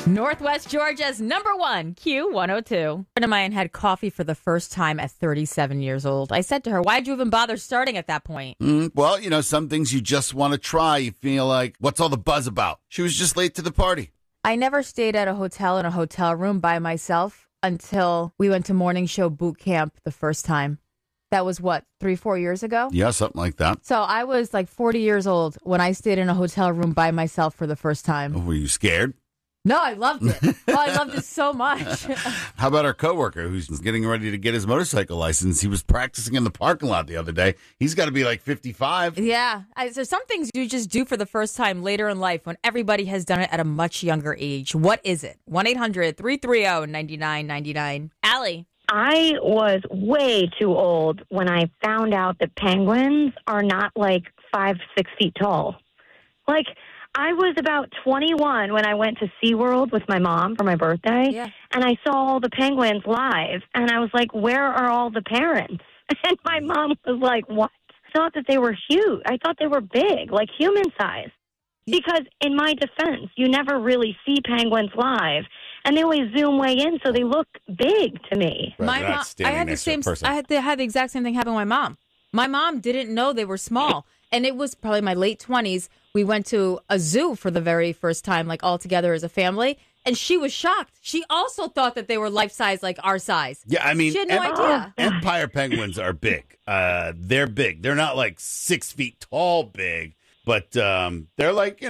Northwest Georgia's #1 Q102. A friend of mine had coffee for the first time at 37 years old. I said to her, why'd you even bother starting at that point? Well, some things you just want to try. You feel like, what's all the buzz about? She was just late to the party. I never stayed at a hotel in a hotel room by myself until we went to morning show boot camp the first time. That was 3-4 years ago? Yeah, something like that. So I was like 40 years old when I stayed in a hotel room by myself for the first time. Oh, were you scared? No, I loved it. Oh, I loved it so much. How about our coworker who's getting ready to get his motorcycle license? He was practicing in the parking lot the other day. He's got to be like 55. Yeah. So some things you just do for the first time later in life when everybody has done it at a much younger age. What is it? 1-800-330-9999. Allie. I was way too old when I found out that penguins are not like 5-6 feet tall. Like, I was about 21 when I went to SeaWorld with my mom for my birthday, and I saw all the penguins live, and I was like, where are all the parents? And my mom was like, what? I thought that they were huge. I thought they were big, like human size. Because in my defense, you never really see penguins live, and they always zoom way in, so they look big to me. My mom, I had the exact same thing happen with my mom. My mom didn't know they were small, and it was probably my late 20s. We went to a zoo for the very first time, like all together as a family, and she was shocked. She also thought that they were life-size, like our size. Yeah, I mean, she had no idea. Empire penguins are big. They're big. They're not like 6 feet tall big, but they're like,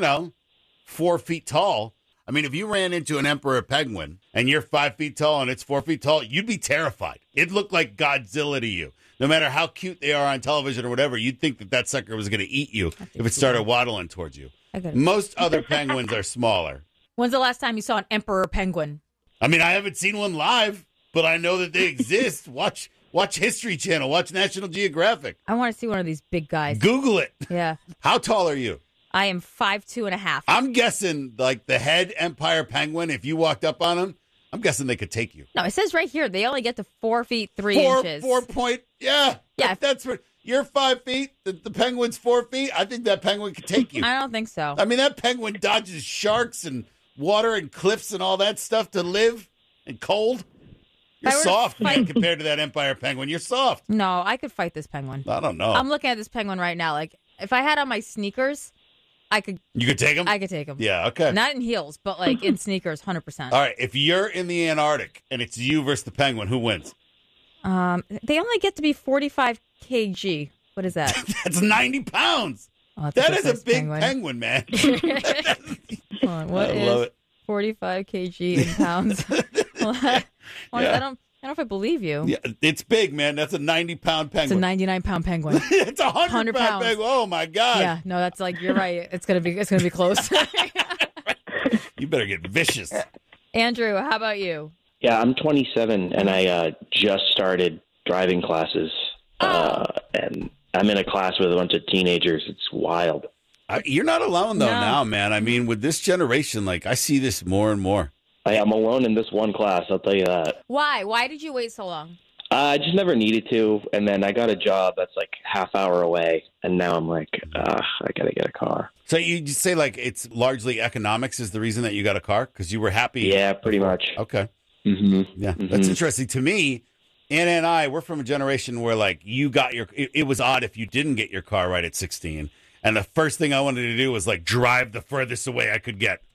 4 feet tall. I mean, if you ran into an emperor penguin and you're 5 feet tall and it's 4 feet tall, you'd be terrified. It'd look like Godzilla to you. No matter how cute they are on television or whatever, you'd think that sucker was going to eat you if it started waddling towards you. Most other penguins are smaller. When's the last time you saw an emperor penguin? I mean, I haven't seen one live, but I know that they exist. Watch History Channel. Watch National Geographic. I want to see one of these big guys. Google it. Yeah. How tall are you? I am 5'2.5". I'm guessing like the head empire penguin, if you walked up on him, I'm guessing they could take you. No, it says right here they only get to 4 feet 3 inches. 4 point, yeah. That's what you're 5 feet. The penguin's 4 feet. I think that penguin could take you. I don't think so. I mean, that penguin dodges sharks and water and cliffs and all that stuff to live and cold. You're soft, man, compared to that empire penguin. You're soft. No, I could fight this penguin. I don't know. I'm looking at this penguin right now. Like, if I had on my sneakers, I could. You could take him? I could take him. Yeah, okay. Not in heels, but like in sneakers, 100%. All right, if you're in the Antarctic and it's you versus the penguin, who wins? They only get to be 45 kg. What is that? That's 90 pounds. Oh, that is a big penguin, man. Hold on, what is 45 kg in pounds? I don't know if I believe you. Yeah, it's big, man. That's a 90-pound penguin. It's a 99-pound penguin. It's a 100-pound penguin. Oh my God. Yeah, no, that's like you're right. It's gonna be close. You better get vicious. Andrew, how about you? Yeah, I'm 27 and I just started driving classes, and I'm in a class with a bunch of teenagers. It's wild. You're not alone though now, man. I mean, with this generation, like I see this more and more. I am alone in this one class, I'll tell you that. Why? Why did you wait so long? I just never needed to, and then I got a job that's like half hour away, and now I'm like, I got to get a car. So you just say like it's largely economics is the reason that you got a car? Because you were happy? Yeah, pretty much. Okay. Mm-hmm. Yeah, that's interesting. To me, Anna and I, we're from a generation where like you got it was odd if you didn't get your car right at 16, and the first thing I wanted to do was like drive the furthest away I could get.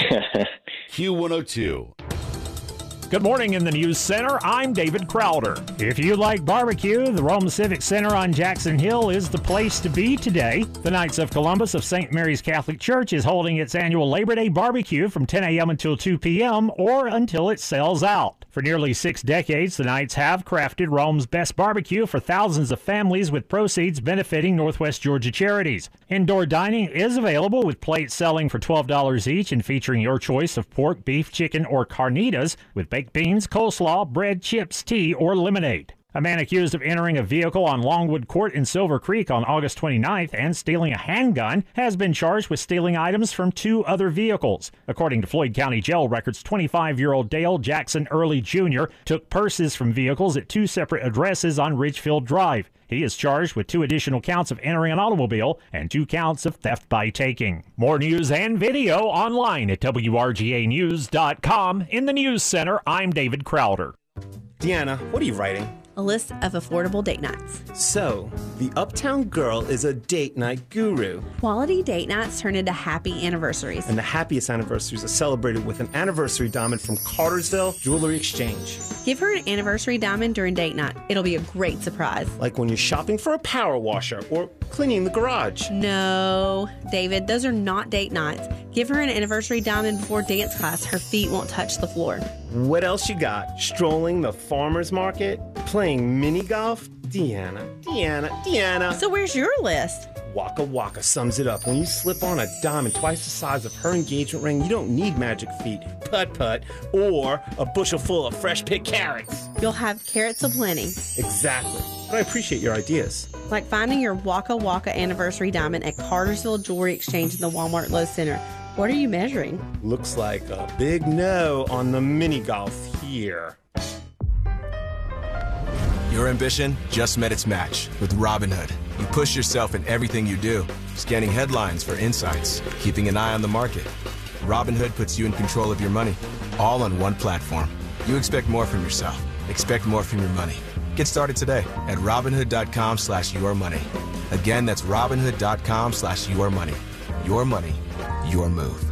Q102. Good morning in the News Center. I'm David Crowder. If you like barbecue, the Rome Civic Center on Jackson Hill is the place to be today. The Knights of Columbus of St. Mary's Catholic Church is holding its annual Labor Day barbecue from 10 a.m. until 2 p.m. or until it sells out. For nearly 6 decades, the Knights have crafted Rome's best barbecue for thousands of families with proceeds benefiting Northwest Georgia charities. Indoor dining is available with plates selling for $12 each and featuring your choice of pork, beef, chicken, or carnitas with baked beans, coleslaw, bread, chips, tea, or lemonade. A man accused of entering a vehicle on Longwood Court in Silver Creek on August 29th and stealing a handgun has been charged with stealing items from 2 other vehicles. According to Floyd County Jail records, 25-year-old Dale Jackson Early Jr. took purses from vehicles at 2 separate addresses on Ridgefield Drive. He is charged with 2 additional counts of entering an automobile and 2 counts of theft by taking. More news and video online at WRGAnews.com. In the News Center, I'm David Crowder. Deanna, what are you writing? A list of affordable date nights. So, the Uptown Girl is a date night guru. Quality date nights turn into happy anniversaries. And the happiest anniversaries are celebrated with an anniversary diamond from Cartersville Jewelry Exchange. Give her an anniversary diamond during date night. It'll be a great surprise. Like when you're shopping for a power washer or cleaning the garage. No, David, those are not date nights. Give her an anniversary diamond before dance class. Her feet won't touch the floor. What else you got? Strolling the farmer's market? Playing mini golf? Deanna. So where's your list? Waka Waka sums it up. When you slip on a diamond twice the size of her engagement ring, you don't need magic feet, putt-putt, or a bushel full of fresh picked carrots. You'll have carrots aplenty. Exactly. But I appreciate your ideas. Like finding your Waka Waka anniversary diamond at Cartersville Jewelry Exchange in the Walmart Lowe's Center. What are you measuring? Looks like a big no on the mini golf here. Your ambition just met its match with Robinhood. You push yourself in everything you do, scanning headlines for insights, keeping an eye on the market. Robinhood puts you in control of your money, all on one platform. You expect more from yourself. Expect more from your money. Get started today at Robinhood.com/yourmoney. Again, that's Robinhood.com/yourmoney. Your money, your move.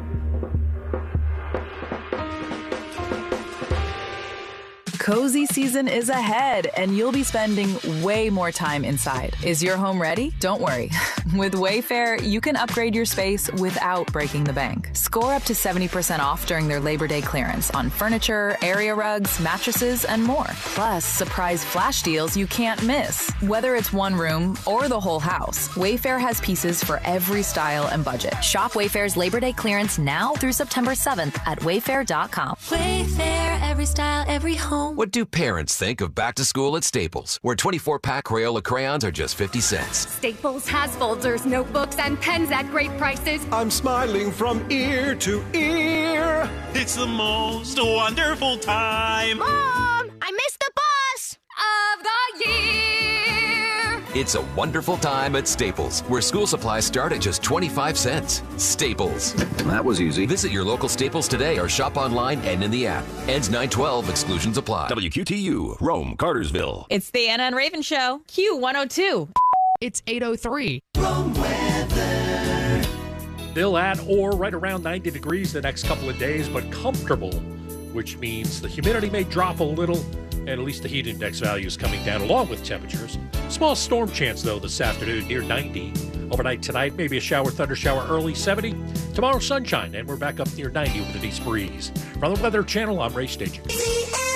Cozy season is ahead, and you'll be spending way more time inside. Is your home ready? Don't worry. With Wayfair, you can upgrade your space without breaking the bank. Score up to 70% off during their Labor Day clearance on furniture, area rugs, mattresses, and more. Plus, surprise flash deals you can't miss. Whether it's one room or the whole house, Wayfair has pieces for every style and budget. Shop Wayfair's Labor Day clearance now through September 7th at Wayfair.com. Wayfair, every style, every home. What do parents think of back to school at Staples, where 24-pack Crayola crayons are just 50 cents? Staples has folders, notebooks, and pens at great prices. I'm smiling from ear to ear. It's the most wonderful time. Mom, I missed the bus of the year. It's a wonderful time at Staples, where school supplies start at just 25 cents. Staples. That was easy. Visit your local Staples today or shop online and in the app. Ends 9/12. Exclusions apply. WQTU, Rome, Cartersville. It's the Anna and Raven Show. Q102. It's 8:03. Rome weather. Still at or right around 90 degrees the next couple of days, but comfortable, which means the humidity may drop a little, and at least the heat index value is coming down along with temperatures. Small storm chance, though, this afternoon near 90. Overnight tonight, maybe a shower, thunder shower, early 70. Tomorrow, sunshine, and we're back up near 90 with an east breeze. From the Weather Channel, I'm Ray Staging.